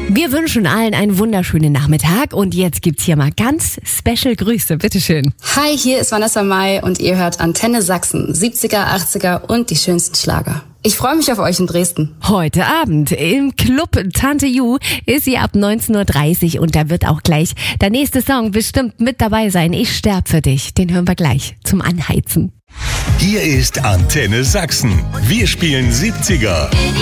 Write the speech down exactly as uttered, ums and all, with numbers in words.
Wir wünschen allen einen wunderschönen Nachmittag und jetzt gibt's hier mal ganz special Grüße. Bitteschön. Hi, hier ist Vanessa Mai und ihr hört Antenne Sachsen, siebziger, achtziger und die schönsten Schlager. Ich freue mich auf euch in Dresden. Heute Abend im Club Tante Ju ist sie ab neunzehn Uhr dreißig und da wird auch gleich der nächste Song bestimmt mit dabei sein. Ich sterb für dich. Den hören wir gleich zum Anheizen. Hier ist Antenne Sachsen. Wir spielen siebziger.